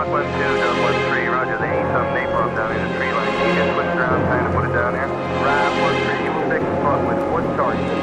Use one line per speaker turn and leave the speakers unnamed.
Mach 1-2, Dub 1-3, roger. They ain't some napalm down in the tree line. Can you just switch around, kind of put it down here? Right, 1-3, you will take the spot with one target.